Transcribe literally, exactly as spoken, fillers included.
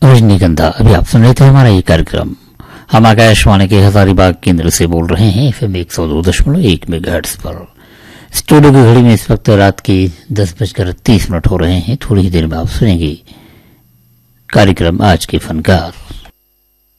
रजनीगंधा। अभी आप सुन रहे थे हमारा ये कार्यक्रम। हम आकाशवाणी के हजारीबाग केंद्र से बोल रहे हैं एफएम एक सौ दो दशमलव एक मेगाहर्ट्ज पर। स्टूडियो की घड़ी में इस वक्त रात के दस बजकर तीस मिनट हो रहे हैं। थोड़ी ही देर में आप सुनेंगे कार्यक्रम आज के फनकार।